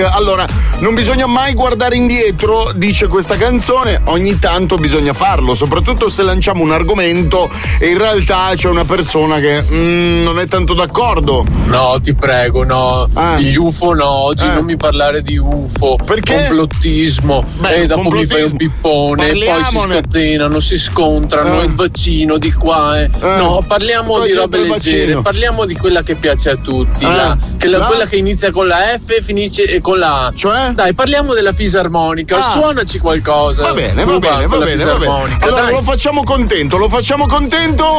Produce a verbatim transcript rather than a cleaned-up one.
Allora, non bisogna mai guardare indietro, dice questa canzone, ogni tanto bisogna farlo, soprattutto se lanciamo un argomento e in realtà c'è una persona che mm, non è tanto d'accordo. No, ti prego, no. Ah. Gli U F O no, oggi Eh. non mi parlare di U F O. Perché? Complottismo. Beh, e dopo mi fai complottismo. un pippone, poi si Parliamone. scatenano, si scontrano, Eh. il vaccino di qua. Eh. Eh. No, parliamo Poi di c'è robe il leggere, vaccino. parliamo di quella che piace a tutti, Eh. la- che la- La? quella che inizia con la F e finisce con la A. Cioè? Dai, parliamo della fisarmonica, Ah. suonaci qualcosa. Va bene, va Tu bene, va con la bene, va bene. fisarmonica, Allora dai. lo facciamo contento, lo facciamo contento.